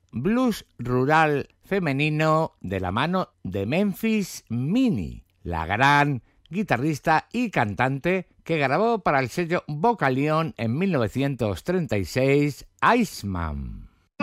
blues rural femenino de la mano de Memphis Minnie, la gran guitarrista y cantante que grabó para el sello Vocalion en 1936 Iceman.